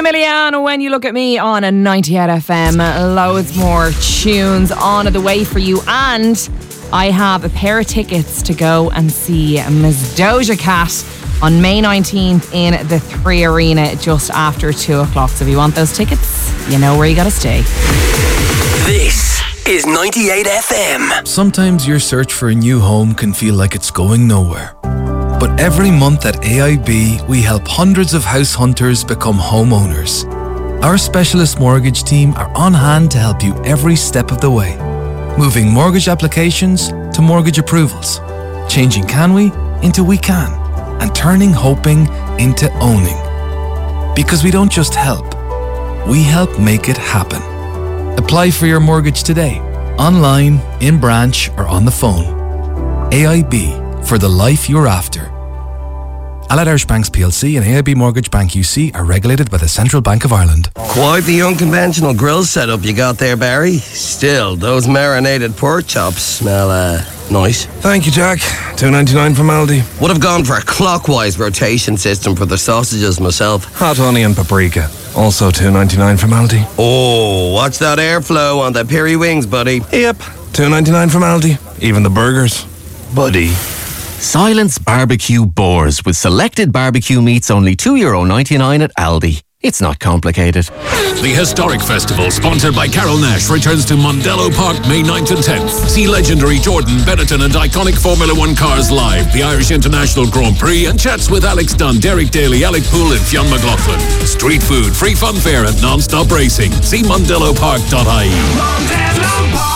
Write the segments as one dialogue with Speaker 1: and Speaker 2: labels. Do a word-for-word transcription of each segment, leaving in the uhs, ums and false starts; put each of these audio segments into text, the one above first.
Speaker 1: Davina Milian, When You Look at Me on a ninety-eight F M. Loads more tunes on the way for you. And I have a pair of tickets to go and see Miss Doja Cat on May nineteenth in the Three Arena just after two o'clock. So if you want those tickets, you know where you got to stay.
Speaker 2: This is ninety-eight F M.
Speaker 3: Sometimes your search for a new home can feel like it's going nowhere. But every month at A I B, we help hundreds of house hunters become homeowners. Our specialist mortgage team are on hand to help you every step of the way. Moving mortgage applications to mortgage approvals. Changing can we into we can. And turning hoping into owning. Because we don't just help, we help make it happen. Apply for your mortgage today, online, in branch, or on the phone. A I B, for the life you're after. Allied Irish Banks P L C and A I B Mortgage Bank U C are regulated by the Central Bank of Ireland.
Speaker 2: Quite the unconventional grill setup you got there, Barry. Still, those marinated pork chops smell uh, nice.
Speaker 4: Thank you, Jack. two ninety-nine from Aldi.
Speaker 2: Would have gone for a clockwise rotation system for the sausages myself.
Speaker 4: Hot honey and paprika. Also two ninety-nine from Aldi.
Speaker 2: Oh, watch that airflow on the piri wings, buddy.
Speaker 4: Yep, two ninety-nine from Aldi. Even the burgers. Buddy.
Speaker 5: Silence Barbecue Boars with selected barbecue meats only two euro ninety-nine at Aldi. It's not complicated.
Speaker 6: The Historic Festival, sponsored by Carol Nash, returns to Mondello Park May ninth and tenth. See legendary Jordan, Benetton and iconic Formula One cars live, the Irish International Grand Prix, and chats with Alex Dunn, Derek Daly, Alec Poole and Fionn McLaughlin. Street food, free fun fair and non-stop racing. See mondello park dot I E. Mondello Park!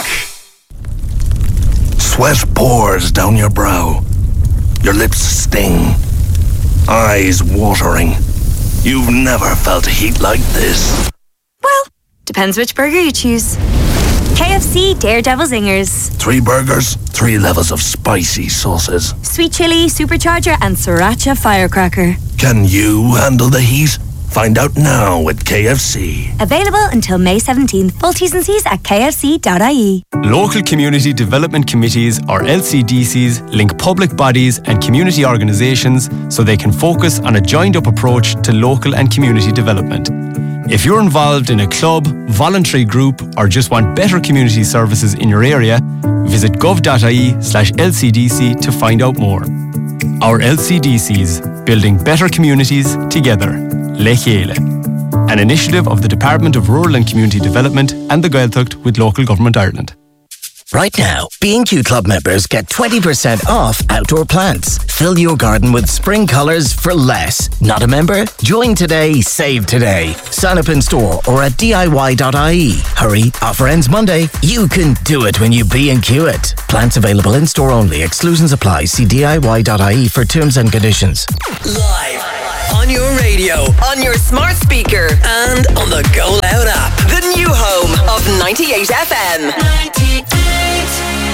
Speaker 7: Sweat pours down your brow. Your lips sting. Eyes watering. You've never felt heat like this.
Speaker 8: Well, depends which burger you choose. K F C Daredevil Zingers.
Speaker 7: Three burgers, three levels of spicy sauces.
Speaker 8: Sweet chili, supercharger and sriracha firecracker.
Speaker 7: Can you handle the heat? Find out now at K F C.
Speaker 8: Available until May seventeenth. Full T's and C's at K F C dot I E.
Speaker 9: Local Community Development Committees, or L C D Cs, link public bodies and community organisations so they can focus on a joined-up approach to local and community development. If you're involved in a club, voluntary group, or just want better community services in your area, visit gov dot I E slash L C D C to find out more. Our L C D Cs, building better communities together. Le Chéile, an initiative of the Department of Rural and Community Development and the Gaeltacht with Local Government Ireland.
Speaker 10: Right now, B and Q Club members get twenty percent off outdoor plants. Fill your garden with spring colours for less. Not a member? Join today, save today. Sign up in store or at D I Y dot I E. Hurry, offer ends Monday. You can do it when you B and Q it. Plants available in store only. Exclusions apply. See D I Y dot I E for terms and conditions.
Speaker 2: Live. On your radio, on your smart speaker, and on the Go Loud app. The new home of ninety-eight F M. ninety-eight.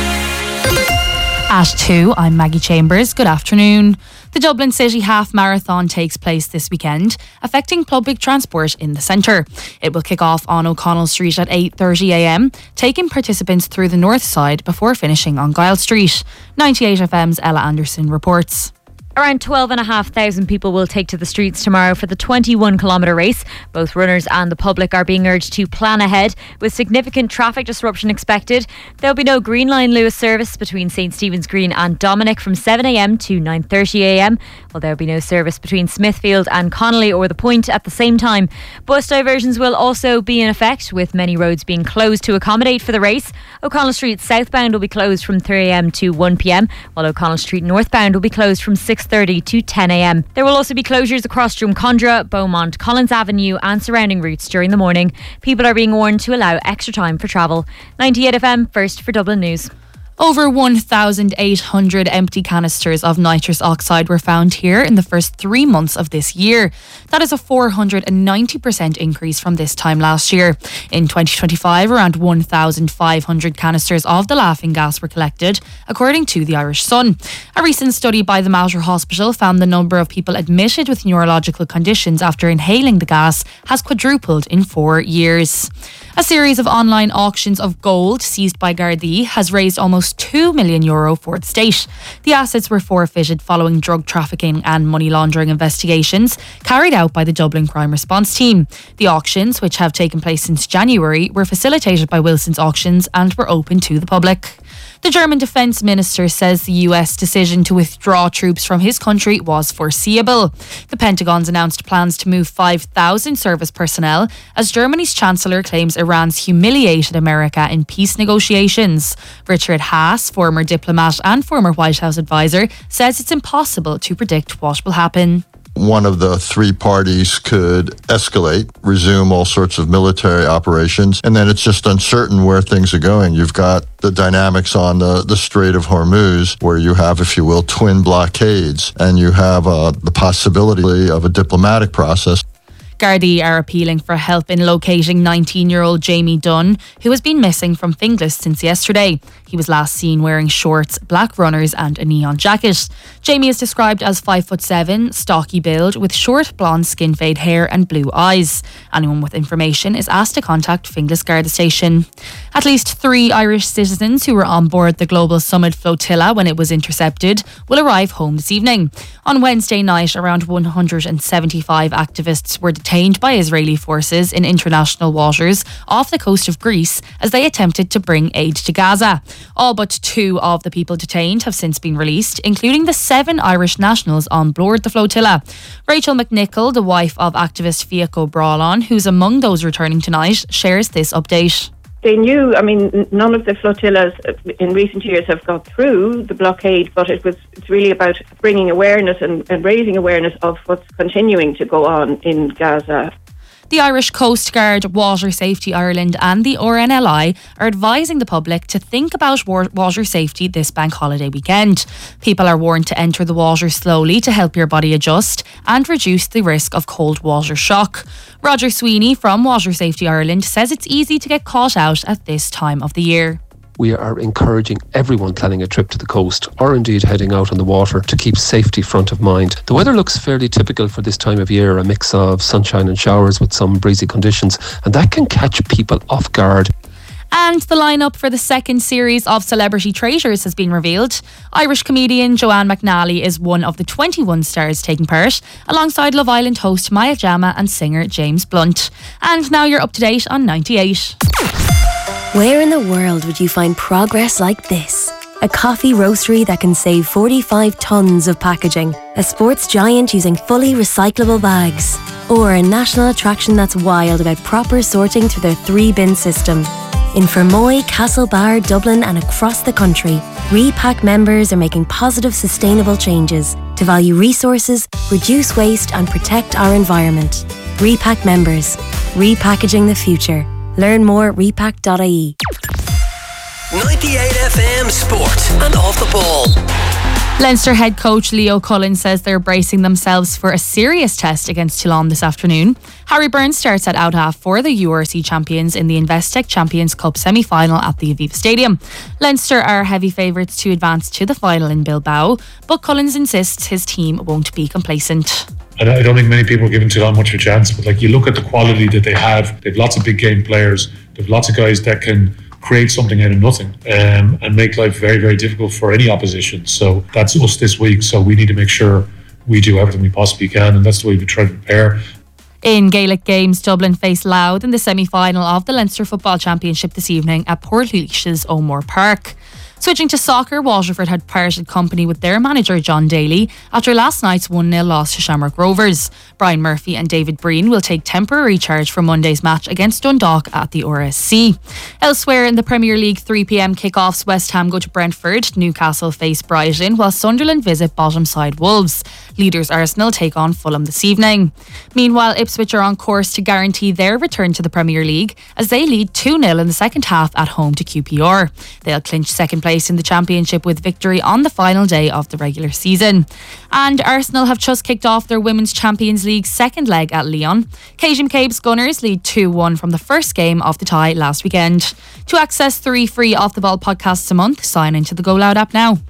Speaker 11: At two, I'm Maggie Chambers. Good afternoon. The Dublin City Half Marathon takes place this weekend, affecting public transport in the centre. It will kick off on O'Connell Street at eight thirty a m, taking participants through the north side before finishing on Giles Street. ninety-eight F M's Ella Anderson reports.
Speaker 12: Around twelve and a half thousand people will take to the streets tomorrow for the twenty-one kilometre race. Both runners and the public are being urged to plan ahead, with significant traffic disruption expected. There'll be no Green Line Lewis service between St Stephen's Green and Dominic from seven a m to nine thirty a m, while there'll be no service between Smithfield and Connolly or the Point at the same time. Bus diversions will also be in effect, with many roads being closed to accommodate for the race. O'Connell Street southbound will be closed from three a m to one p m, while O'Connell Street northbound will be closed from six thirty to ten a m. There will also be closures across Drumcondra, Beaumont, Collins Avenue and surrounding routes during the morning. People are being warned to allow extra time for travel. ninety-eight F M, first for Dublin News.
Speaker 11: Over one thousand eight hundred empty canisters of nitrous oxide were found here in the first three months of this year. That is a four hundred ninety percent increase from this time last year. In twenty twenty-five, around one thousand five hundred canisters of the laughing gas were collected, according to the Irish Sun. A recent study by the Mater Hospital found the number of people admitted with neurological conditions after inhaling the gas has quadrupled in four years. A series of online auctions of gold seized by Gardaí has raised almost almost two million euro for the state. The assets were forfeited following drug trafficking and money laundering investigations carried out by the Dublin Crime Response Team. The auctions, which have taken place since January, were facilitated by Wilson's Auctions and were open to the public. The German Defence Minister says the U S decision to withdraw troops from his country was foreseeable. The Pentagon's announced plans to move five thousand service personnel as Germany's Chancellor claims Iran's humiliated America in peace negotiations. Richard Haas, former diplomat and former White House advisor, says it's impossible to predict what will happen.
Speaker 13: One of the three parties could escalate, resume all sorts of military operations, and then it's just uncertain where things are going. You've got the dynamics on the, the Strait of Hormuz, where you have, if you will, twin blockades, and you have uh, the possibility of a diplomatic process.
Speaker 11: Gardaí are appealing for help in locating nineteen-year-old Jamie Dunn, who has been missing from Finglas since yesterday. He was last seen wearing shorts, black runners and a neon jacket. Jamie is described as five foot seven, stocky build, with short blonde skin fade hair and blue eyes. Anyone with information is asked to contact Finglas Garda Station. At least three Irish citizens who were on board the Global Summit flotilla when it was intercepted will arrive home this evening. On Wednesday night, around one hundred seventy-five activists were detained by Israeli forces in international waters off the coast of Greece as they attempted to bring aid to Gaza. All but two of the people detained have since been released, including the seven Irish nationals on board the flotilla. Rachel McNichol, the wife of activist Fiaco Brawlon, who's among those returning tonight, shares this update.
Speaker 14: They knew, I mean, none of the flotillas in recent years have got through the blockade, but it was it's really about bringing awareness and, and raising awareness of what's continuing to go on in Gaza.
Speaker 11: The Irish Coast Guard, Water Safety Ireland and the R N L I are advising the public to think about water safety this bank holiday weekend. People are warned to enter the water slowly to help your body adjust and reduce the risk of cold water shock. Roger Sweeney from Water Safety Ireland says it's easy to get caught out at this time of the year.
Speaker 15: We are encouraging everyone planning a trip to the coast or indeed heading out on the water to keep safety front of mind. The weather looks fairly typical for this time of year, a mix of sunshine and showers with some breezy conditions, and that can catch people off guard.
Speaker 11: And the lineup for the second series of Celebrity Traitors has been revealed. Irish comedian Joanne McNally is one of the twenty-one stars taking part, alongside Love Island host Maya Jama and singer James Blunt. And now you're up to date on ninety-eight.
Speaker 16: Where in the world would you find progress like this? A coffee roastery that can save forty-five tonnes of packaging, a sports giant using fully recyclable bags, or a national attraction that's wild about proper sorting through their three-bin system. In Fermoy, Castlebar, Dublin and across the country, Repack members are making positive, sustainable changes to value resources, reduce waste and protect our environment. Repack members, repackaging the future. Learn more at repack dot I E.
Speaker 2: ninety-eight F M Sport and Off the Ball.
Speaker 11: Leinster head coach Leo Cullen says they're bracing themselves for a serious test against Toulon this afternoon. Harry Byrne starts at out half for the U R C champions in the Investec Champions Cup semi-final at the Aviva Stadium. Leinster are heavy favourites to advance to the final in Bilbao, but Cullens insists his team won't be complacent.
Speaker 17: I don't think many people are giving Toulon much of a chance, but like you look at the quality that they have, they have lots of big game players, they have lots of guys that can create something out of nothing um, and make life very, very difficult for any opposition. So that's us this week. So we need to make sure we do everything we possibly can, and that's the way we try to prepare.
Speaker 11: In Gaelic games, Dublin face Louth in the semi-final of the Leinster Football Championship this evening at Portlaoish's O'Moore Park. Switching to soccer, Waterford had parted company with their manager John Daly after last night's one nil loss to Shamrock Rovers. Brian Murphy and David Breen will take temporary charge for Monday's match against Dundalk at the R S C. Elsewhere in the Premier League three p.m. kickoffs, West Ham go to Brentford, Newcastle face Brighton, while Sunderland visit bottom side Wolves. Leaders Arsenal take on Fulham this evening. Meanwhile, Ipswich are on course to guarantee their return to the Premier League as they lead two nil in the second half at home to Q P R. They'll clinch second place in the Championship with victory on the final day of the regular season. And Arsenal have just kicked off their Women's Champions League second leg at Lyon. Kate McCabe's Gunners lead two one from the first game of the tie last weekend. To access three free Off the Ball podcasts a month, sign into the Go Loud app now.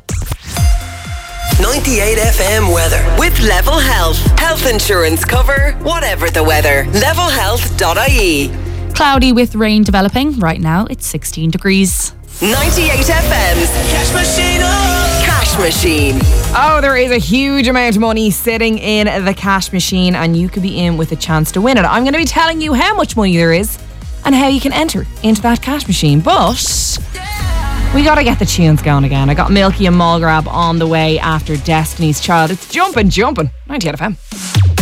Speaker 2: ninety-eight F M weather with Level Health. Health insurance cover, whatever the weather. level health dot I E.
Speaker 11: Cloudy with rain developing. Right now it's sixteen degrees.
Speaker 2: ninety-eight F M's Cash Machine. Oh. Cash Machine.
Speaker 1: Oh, there is a huge amount of money sitting in the cash machine, and you could be in with a chance to win it. I'm going to be telling you how much money there is and how you can enter into that cash machine. But we got to get the tunes going again. I got Milky and Mallgrab on the way after Destiny's Child. It's jumping, jumping. ninety-eight F M.